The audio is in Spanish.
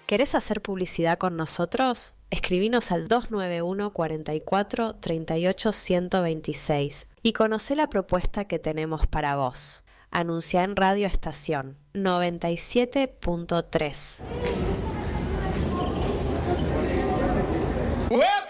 ¿Querés hacer publicidad con nosotros? Escribinos al 291 44 38 126 y conocé la propuesta que tenemos para vos. Anuncia en Radio Estación 97.3.